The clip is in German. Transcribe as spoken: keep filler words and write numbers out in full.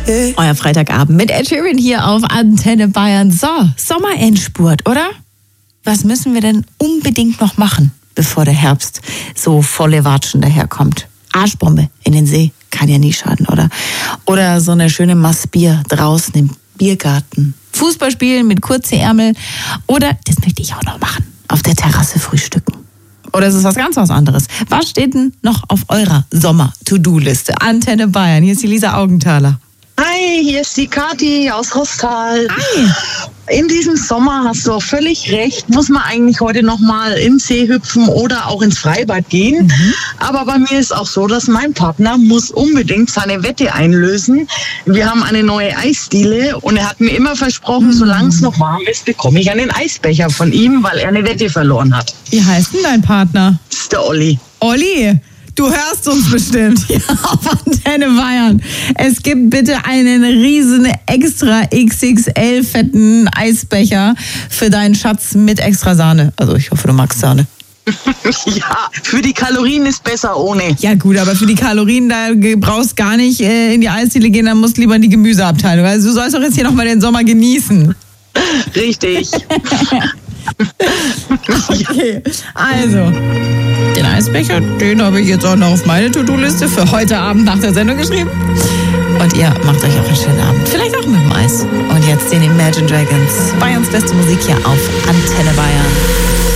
Euer Freitagabend mit Ed Sheeran hier auf Antenne Bayern. So, Sommerendspurt, oder? Was müssen wir denn unbedingt noch machen, bevor der Herbst so volle Watschen daherkommt? Arschbombe in den See, kann ja nie schaden, oder? Oder so eine schöne Maß Bier draußen im Biergarten. Fußball spielen mit kurzen Ärmel. Oder, das möchte ich auch noch machen, auf der Terrasse frühstücken. Oder ist es was ganz was anderes? Was steht denn noch auf eurer Sommer-To-Do-Liste? Antenne Bayern, hier ist die Lisa Augenthaler. Hi, hier ist die Kathi aus Rostal. Hi. In diesem Sommer hast du auch völlig recht, muss man eigentlich heute nochmal in den See hüpfen oder auch ins Freibad gehen. Mhm. Aber bei mir ist auch so, dass mein Partner muss unbedingt seine Wette einlösen. Wir haben eine neue Eisdiele und er hat mir immer versprochen, mhm. solange es noch warm ist, bekomme ich einen Eisbecher von ihm, weil er eine Wette verloren hat. Wie heißt denn dein Partner? Das ist der Olli. Olli, du hörst uns bestimmt hier auf Antenne Bayern. Es gibt bitte einen riesen extra X X L fetten Eisbecher für deinen Schatz mit extra Sahne. Also ich hoffe, du magst Sahne. Ja, für die Kalorien ist besser ohne. Ja gut, aber für die Kalorien, da brauchst gar nicht äh, in die Eisdiele gehen, dann musst du lieber in die Gemüseabteilung. Also du sollst doch jetzt hier nochmal den Sommer genießen. Richtig. Okay, also den Eisbecher, den habe ich jetzt auch noch auf meine To-Do-Liste für heute Abend nach der Sendung geschrieben. Und ihr macht euch auch einen schönen Abend, vielleicht auch mit dem Eis. Und jetzt den Imagine Dragons, Bayerns beste Musik hier auf Antenne Bayern.